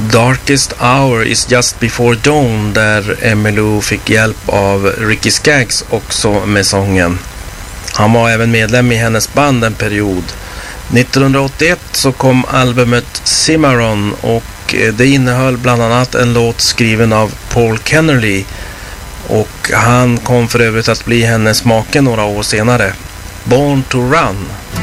Darkest Hour is Just Before Dawn, där Emmylou fick hjälp av Ricky Skaggs också med sången. Han var även medlem i hennes band en period. 1981 så kom albumet Cimarron och det innehöll bland annat en låt skriven av Paul Kennerly, och han kom för övrigt att bli hennes make några år senare. Born to Run.